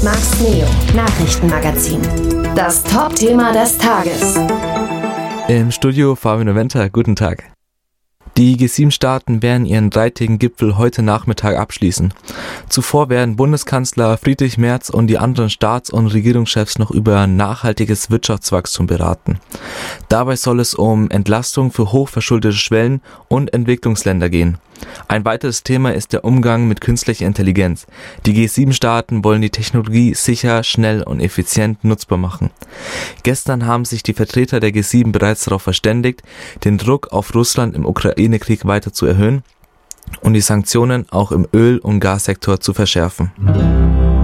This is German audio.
Max Neo, Nachrichtenmagazin. Das Top-Thema des Tages. Im Studio Fabian Noventa, guten Tag. Die G7-Staaten werden ihren dreitägigen Gipfel heute Nachmittag abschließen. Zuvor werden Bundeskanzler Friedrich Merz und die anderen Staats- und Regierungschefs noch über nachhaltiges Wirtschaftswachstum beraten. Dabei soll es um Entlastung für hochverschuldete Schwellen- und Entwicklungsländer gehen. Ein weiteres Thema ist der Umgang mit künstlicher Intelligenz. Die G7-Staaten wollen die Technologie sicher, schnell und effizient nutzbar machen. Gestern haben sich die Vertreter der G7 bereits darauf verständigt, den Druck auf Russland im Ukraine-Krieg weiter zu erhöhen und die Sanktionen auch im Öl- und Gassektor zu verschärfen.